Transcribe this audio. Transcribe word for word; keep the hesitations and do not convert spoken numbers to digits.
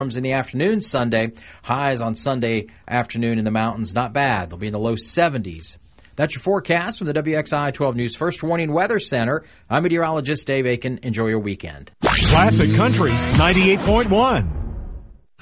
in the afternoon Sunday. Highs on Sunday afternoon in the mountains, not bad. They'll be in the low seventies. That's your forecast from the W X I twelve News First Warning Weather Center. I'm meteorologist Dave Aiken. Enjoy your weekend. Classic Country ninety-eight point one.